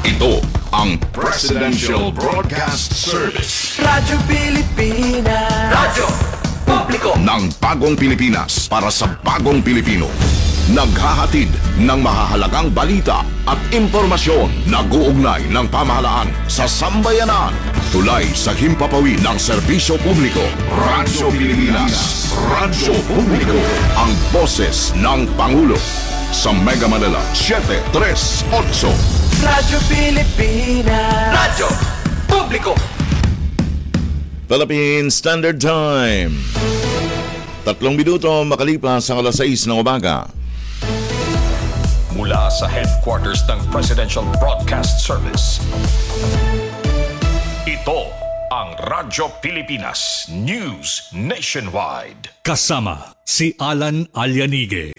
Ito ang Presidential Broadcast Service. Radyo Pilipinas. Radyo Publiko ng bagong Pilipinas para sa bagong Pilipino. Naghahatid ng mahahalagang balita at impormasyon na guugnay ng pamahalaan sa sambayanan. Tulay sa himpapawid ng serbisyo publiko. Radyo Pilipinas. Radyo Publiko. Ang boses ng Pangulo. Sa Mega Manila, 738. Radyo Pilipinas. Radyo Publiko. Philippine Standard Time. 3 minuto makalipas sa alas 6 ng umaga. Mula sa headquarters ng Presidential Broadcast Service. Ito ang Radyo Pilipinas News Nationwide. Kasama si Alan Alyanige.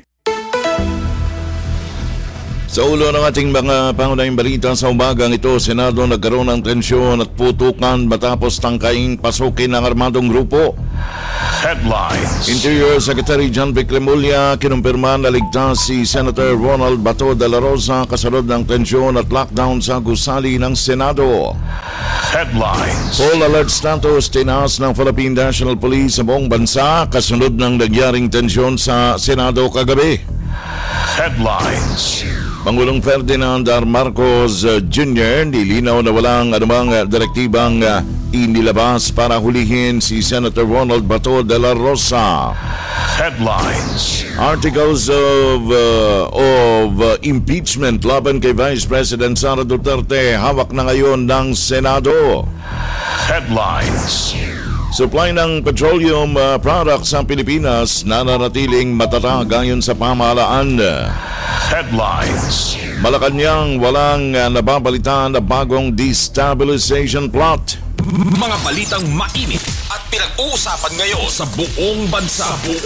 Sa ulo ng ating mga pangunahing balita sa umagang ito, Senado nagkaroon ng tensyon at putukan matapos tangkaing pasukin ng armadong grupo. Headlines. Interior Secretary John Vic Remulla kinumpirma na ligtas si Senator Ronald Bato de la Rosa kasunod ng tensyon at lockdown sa gusali ng Senado. Headlines. Full alert status tinaas ng Philippine National Police sa buong bansa kasunod ng nagyaring tensyon sa Senado kagabi. Headlines. Pangulong Ferdinand R. Marcos Jr. nilinaw na walang anumang direktibang inilabas para hulihin si Senator Ronald Bato de la Rosa. Headlines. Articles of impeachment laban kay Vice President Sara Duterte hawak na ngayon ng Senado. Headlines. Supply ng petroleum products sa Pilipinas nananatiling matatag ayon sa pamahalaan. Headlines. Malacanang walang nababalita na bagong destabilization plot. Mga balitang mainit at pinag-uusapan ngayon sa buong bansa.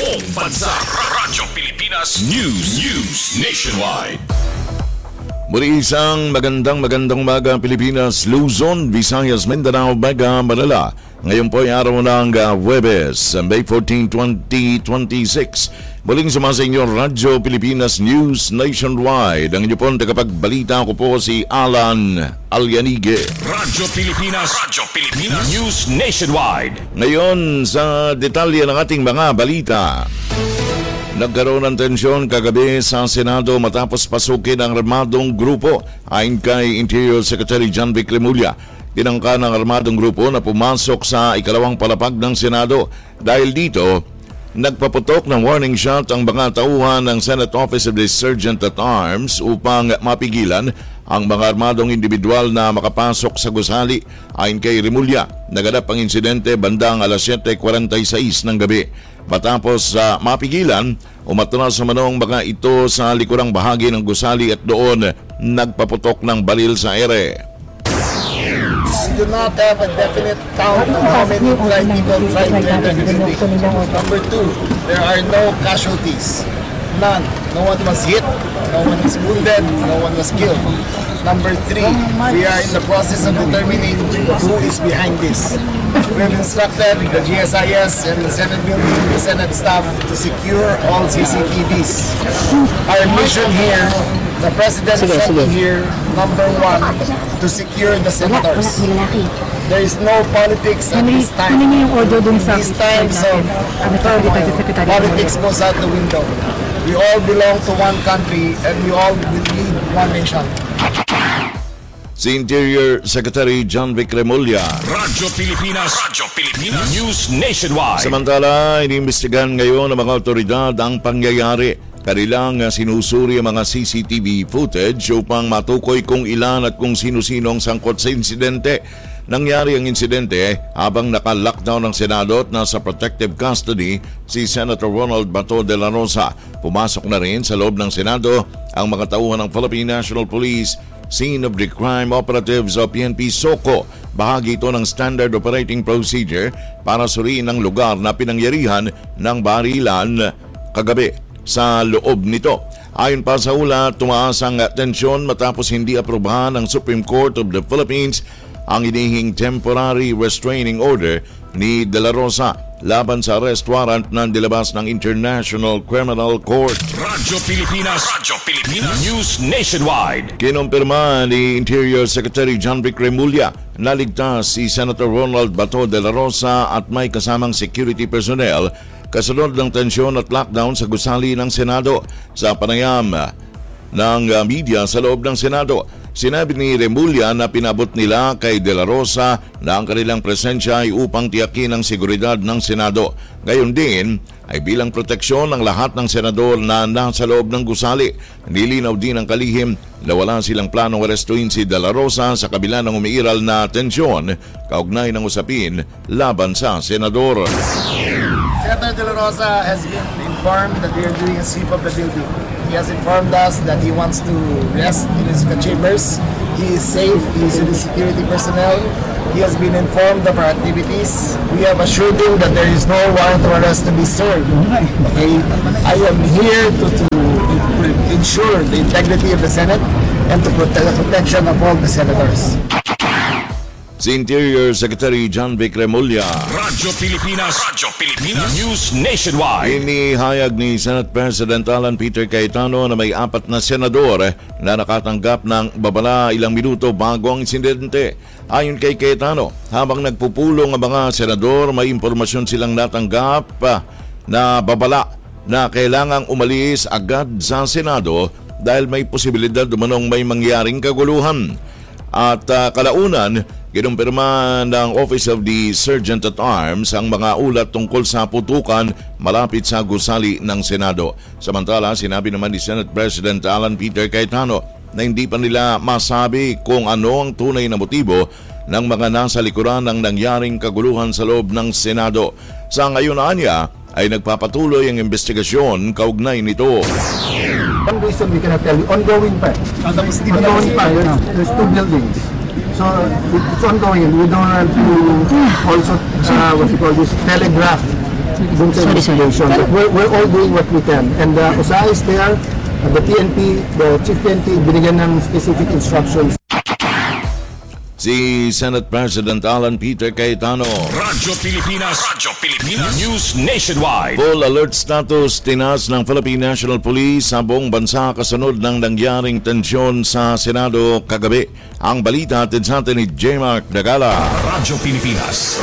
Radyo Pilipinas News Nationwide. Muli isang magandang umaga Pilipinas, Luzon, Visayas, Mindanao, Mega Manila. Ngayon po ay araw ng Huwebes, May 14, 2026. Muling sumasa inyo Radyo Pilipinas News Nationwide. Ang inyo pong tagapagbalita ko po si Alan Alyanige. Radyo Pilipinas News Nationwide. Ngayon sa detalye ng ating mga balita. Nagkaroon ng tensyon kagabi sa Senado matapos pasukin ang armadong grupo. Ayon kay Interior Secretary John Vic Remulla, tinangka ng armadong grupo na pumasok sa ikalawang palapag ng Senado. Dahil dito, nagpaputok ng warning shot ang mga tauhan ng Senate Office of the Sergeant at Arms upang mapigilan ang mga armadong individual na makapasok sa gusali. Ayon kay Remulla, naganap ang insidente bandang alas 7:46 ng gabi. Matapos mapigilan, umatras sa manong mga ito sa likurang bahagi ng gusali at doon nagpaputok ng baril sa ere. Do not have a definite count of how many people tried to enter the building. Number 2, there are no casualties. None. No one was hit, no one is wounded, no one was killed. Number 3, we are in the process of determining who is behind this. We have instructed the GSIS and the Senate building, the Senate staff to secure all CCTVs. Our mission here, the President sent me here, number 1, to secure the senators. There is no politics at this time. In these times of turmoil, politics goes out the window. We all belong to one country and we all will lead one nation. Si Interior Secretary John Vic Remulla. Radyo Pilipinas News Nationwide. Samantala, inimbestigahan ngayon ng mga otoridad ang pangyayari. Kanilang sinusuri ang mga CCTV footage upang matukoy kung ilan at kung sino-sino ang sangkot sa insidente. Nangyari ang insidente habang naka-lockdown ng Senado at nasa protective custody si Senator Ronald Bato de la Rosa. Pumasok na rin sa loob ng Senado ang mga tauhan ng Philippine National Police, Scene of the Crime Operatives o PNP SOCO. Bahagi ito ng Standard Operating Procedure para suriin ang lugar na pinangyarihan ng barilan kagabi sa loob nito. Ayon pa sa ulat, tumaas ang tensyon matapos hindi aprobahan ng Supreme Court of the Philippines ang inihing temporary restraining order ni De La Rosa. laban sa arrest warrant na nilabas ng International Criminal Court. Radyo Pilipinas. News Nationwide. Kinumpirma ni Interior Secretary John Vic Remulla na ligtas si Senator Ronald Bato de la Rosa at may kasamang security personnel kasunod ng tensyon at lockdown sa gusali ng Senado. Sa panayam ng media sa loob ng Senado, sinabi ni Remulla na pinabot nila kay De La Rosa na ang kanilang presensya ay upang tiyakin ang seguridad ng Senado. Gayon din ay bilang proteksyon ng lahat ng senador na nasa loob ng gusali. Nilinaw din ang kalihim na wala silang planong arestuin si De La Rosa sa kabila ng umiiral na tensyon kaugnay ng usapin laban sa senador. Senator De La Rosa has been informed that we are doing a sweep of the building. He has informed us that he wants to rest in his chambers. He is safe. He is with his security personnel. He has been informed of our activities. We have assured him that there is no warrant of arrest to be served. Okay? I am here to ensure the integrity of the Senate and to protect the protection of all the senators. Si Interior Secretary John Vic Remulla. Radyo Pilipinas. News Nationwide. Inihayag ni Senate President Alan Peter Cayetano na may 4 na senador na nakatanggap ng babala ilang minuto bago ang insidente. Ayon kay Cayetano, habang nagpupulong ang mga senador, may impormasyon silang natanggap na babala na kailangang umalis agad sa Senado dahil may posibilidad umanong may mangyaring kaguluhan. At kalaunan, kinumpirma ng Office of the Sergeant at Arms ang mga ulat tungkol sa putukan malapit sa gusali ng Senado. Samantala, sinabi naman ni Senate President Alan Peter Cayetano na hindi pa nila masabi kung ano ang tunay na motibo ng mga nasa likuran ng nangyaring kaguluhan sa loob ng Senado. Sa ngayon niya ay nagpapatuloy ang investigasyon kaugnay nito. One reason we cannot tell you, ongoing pa. Ongoing pa, there's 2 buildings. So it's ongoing and we don't want to also, what you call this, telegraph dun sa investigation. But we're all doing what we can. And USAID is there, the PNP, the Chief PNP, binigyan ng specific instructions. Si Senate President Alan Peter Cayetano. Radyo Pilipinas. News Nationwide. Full alert status tinas ng Philippine National Police sa buong bansa kasunod ng nangyaring tensyon sa Senado kagabi. Ang balita atin sa atin ni J. Mark Dagala. Radyo Pilipinas.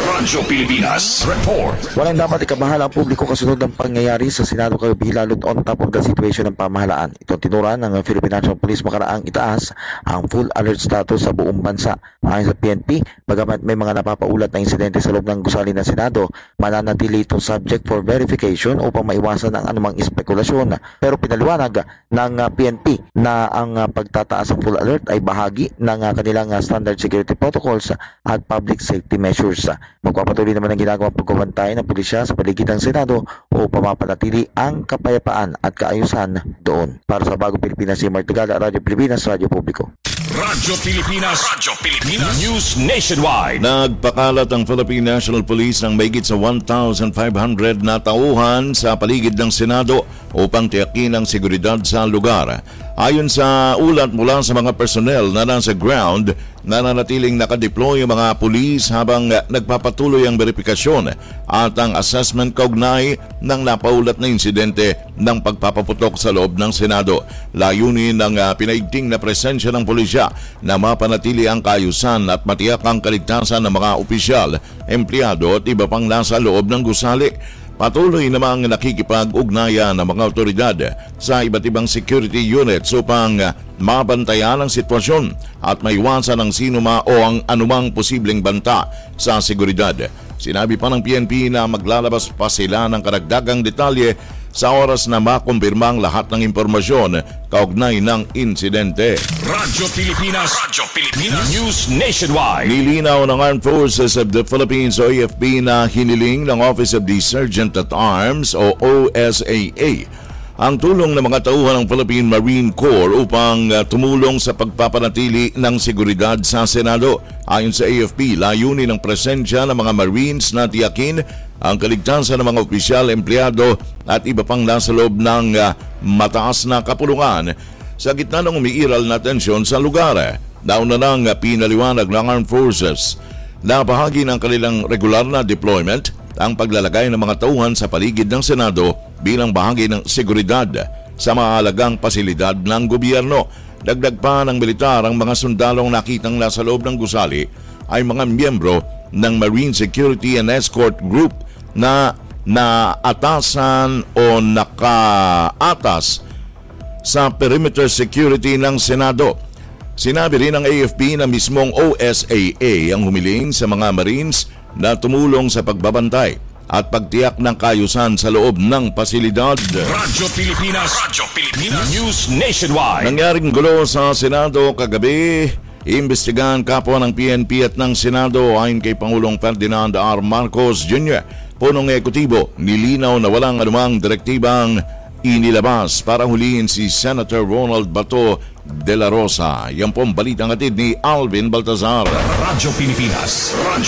Report. Walang dapat ikabahala ang publiko kasunod ng pangyayari sa Senado kagabi, lalo't on top of the situation ng pamahalaan. Ito tinuran ng Philippine National Police makaraang itaas ang full alert status sa buong bansa. Ayon sa PNP, bagamat may mga napapaulat na insidente sa loob ng gusali ng Senado, mananatili itong subject for verification upang maiwasan ang anumang espekulasyon. Pero pinaliwanag ng PNP na ang pagtataas ng full alert ay bahagi ng kanilang standard security protocols at public safety measures. Magpapatuloy naman ang ginagawang pagbabantay ng pulisya sa paligid ng Senado upang mapanatili ang kapayapaan at kaayusan doon. Para sa Bagong Pilipinas, si Mark Tagala, Radyo Pilipinas, Radyo Publiko. Radyo Pilipinas. News Nationwide. Nagpakalat ang Philippine National Police ng mahigit sa 1,500 na tauhan sa paligid ng Senado upang tiyakin ang seguridad sa lugar. Ayon sa ulat mula sa mga personnel na nasa ground, nananatiling nakadeploy ang mga pulis habang nagpapatuloy ang verifikasyon at ang assessment kaugnay ng napaulat na insidente ng pagpapaputok sa loob ng Senado. Layunin ng pinaigting na presensya ng pulisya na mapanatili ang kaayusan at matiyak ang kaligtasan ng mga opisyal, empleyado at iba pang nasa loob ng gusali. Patuloy namang nakikipag-ugnayan ng mga otoridad sa iba't ibang security units upang mabantayan ang sitwasyon at maiwasan ang sinuma o ang anumang posibleng banta sa seguridad. Sinabi pa ng PNP na maglalabas pa sila ng karagdagang detalye sa oras na makumpirma ang lahat ng impormasyon kaugnay ng insidente. Radyo Pilipinas. News Nationwide. Nilinaw ng Armed Forces of the Philippines o AFP na hiniling ng Office of the Sergeant at Arms o OSAA ang tulong ng mga tauhan ng Philippine Marine Corps upang tumulong sa pagpapanatili ng seguridad sa Senado. Ayon sa AFP, layunin ng presensya ng mga Marines na tiyakin ang kaligtasan ng mga opisyal, empleyado at iba pang nasa loob ng mataas na kapulungan sa gitna ng umiiral na tensyon sa lugar. Nauna nang pinaliwanag ng Armed Forces na bahagi ng kanilang regular na deployment ang paglalagay ng mga tauhan sa paligid ng Senado bilang bahagi ng seguridad sa mahalagang pasilidad ng gobyerno. Dagdag pa ng militar, ang mga sundalong nakitang nasa loob ng gusali ay mga miyembro ng Marine Security and Escort Group na naatasan o nakaatas sa perimeter security ng Senado. Sinabi rin ng AFP na mismong OSAA ang humiling sa mga Marines na tumulong sa pagbabantay at pagtiyak ng kaayusan sa loob ng pasilidad. Radyo Pilipinas News Nationwide. Nangyaring gulo sa Senado kagabi. Iimbestigahan kapwa ng PNP at ng Senado ayon kay Pangulong Ferdinand R. Marcos Jr. Punong ekutibo, nilinaw na walang anumang direktibang inilabas para hulihin si Senator Ronald Bato de la Rosa. Yan po ang balitang hatid ni Alvin Baltazar. Radyo Pilipinas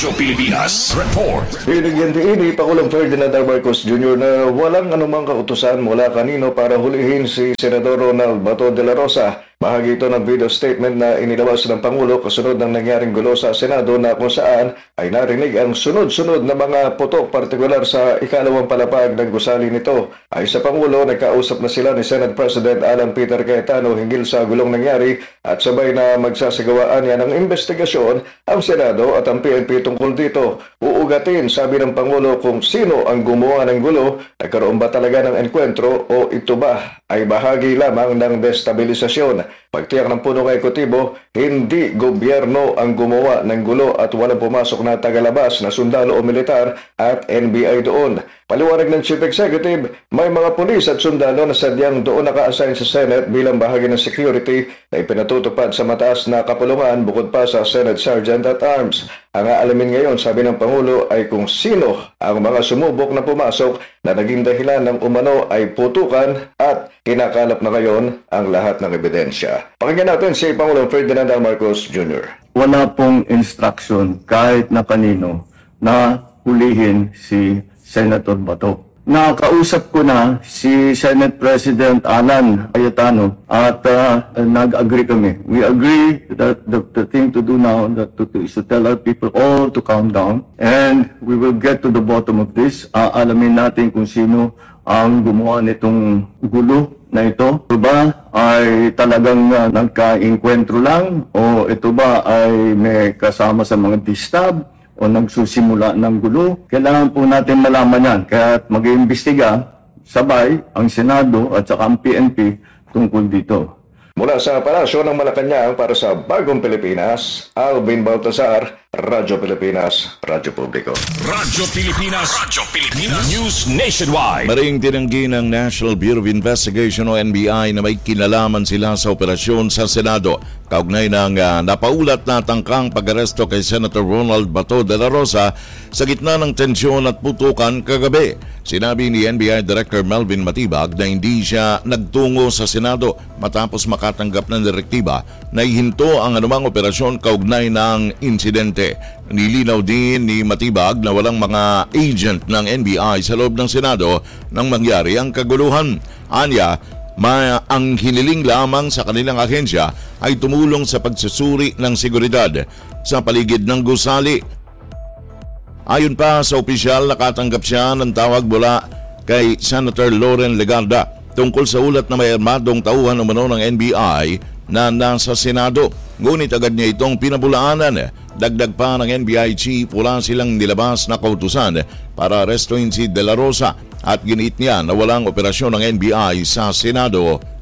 Report. Binigyan din ni Pangulong Ferdinand R. Marcos Jr. na walang anumang kautusan mula kanino para hulihin si Senador Ronald Bato de la Rosa. Bahagi ito ng video statement na inilabas ng Pangulo kasunod ng nangyaring gulo sa Senado na kung saan ay narinig ang sunod-sunod na mga putok partikular sa ikalawang palapag ng gusali nito. Ay sa Pangulo, nagkausap na sila ni Senate President Alan Peter Cayetano hinggil sa gulong nangyari at sabay na magsasagawaan niya ng investigasyon ang Senado at ang PNP tungkol dito. Uugatin, sabi ng Pangulo, kung sino ang gumawa ng gulo, nagkaroon ba talaga ng enkwentro o ito ba ay bahagi lamang ng destabilisasyon. Pagtiyak ng punong ekutibo, hindi gobyerno ang gumawa ng gulo at walang pumasok na tagalabas na sundalo o militar at NBI doon. Paliwanag ng Chief Executive, may mga pulis at sundalo na sadyang doon naka-assign sa Senate bilang bahagi ng security na ipinatutupad sa mataas na kapulungan bukod pa sa Senate Sergeant at Arms. Ang aalamin ngayon, sabi ng Pangulo, ay kung sino ang mga sumubok na pumasok na naging dahilan ng umano ay putukan at kinakalap na ngayon ang lahat ng ebidensya. Pakinggan natin si Pangulong Ferdinand R. Marcos Jr. Wala pong instruction kahit na kanino na hulihin si Senator Bato. Nakausap ko na si Senate President Alan Cayetano at nag-agree kami. We agree that the thing to do now is to tell our people all to calm down and we will get to the bottom of this. Alamin natin kung sino ang gumawa nitong gulo na ito. Ito ba ay talagang nagka-enkwentro lang o ito ba ay may kasama sa mga distab o nagsusimula ng gulo? Kailangan po natin malaman yan. Kaya mag-iimbestiga sabay ang Senado at saka ang PNP tungkol dito. Mula sa Palasyo ng Malacanang para sa Bagong Pilipinas, Alvin Baltazar, Radyo Pilipinas, Radyo Publiko. Radyo Pilipinas News Nationwide. Maring tinanggi ng National Bureau of Investigation o NBI na may kinalaman sila sa operasyon sa Senado. Kaugnay ng napaulat na tangkang pag-aresto kay Senator Ronald Bato de la Rosa sa gitna ng tensyon at putukan kagabi. Sinabi ni NBI Director Melvin Matibag na hindi siya nagtungo sa Senado matapos makatanggap ng direktiba na ihinto ang anumang operasyon kaugnay ng insidente. Nilinaw din ni Matibag na walang mga agent ng NBI sa loob ng Senado nang mangyari ang kaguluhan. Anya, ang hiniling lamang sa kanilang ahensya ay tumulong sa pagsusuri ng seguridad sa paligid ng gusali. Ayon pa sa opisyal, nakatanggap siya ng tawag mula kay Senator Loren Legarda tungkol sa ulat na may armadong tauhan umano ng NBI na nasa Senado. Ngunit agad niya itong pinabulaanan. Dagdag pa ng NBI chief, wala silang nilabas na kautusan para arestuhin si De La Rosa at giniit niya na walang operasyon ng NBI sa Senado